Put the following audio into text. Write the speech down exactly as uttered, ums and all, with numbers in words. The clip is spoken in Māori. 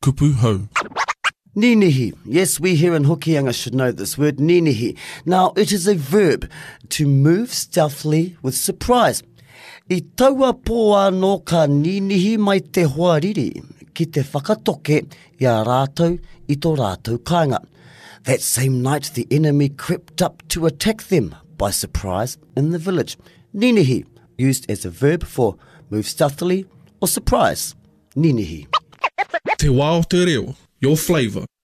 kupu hau. Ninihi. Yes, we here in Hokianga should know this word, ninihi. Now, it is a verb to move stealthily with surprise. I taua pō anō ka ninihi mai te hoariri ki te whakatoke i a rātou i tō rātou kāinga. That same night, the enemy crept up to attack them by surprise in the village. Ninihi, used as a verb for move stealthily or surprise. Ninihi. Te wā o te reo, your flavour.